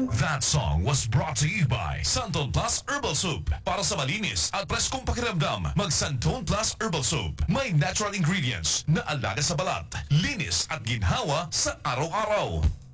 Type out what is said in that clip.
That song was brought to you by Santon Plus Herbal Soup. Para sa malinis at preskong pakiramdam, mag Santon Plus Herbal Soup. May natural ingredients na alaga sa balat, linis at ginhawa sa araw-araw.